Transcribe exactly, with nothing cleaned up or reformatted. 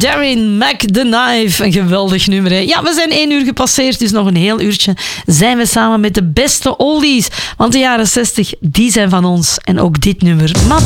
Darin McTheKnife. Een geweldig nummer, hè? Ja, we zijn één uur gepasseerd, dus nog een heel uurtje zijn we samen met de beste oldies. Want de jaren zestig, die zijn van ons. En ook dit nummer.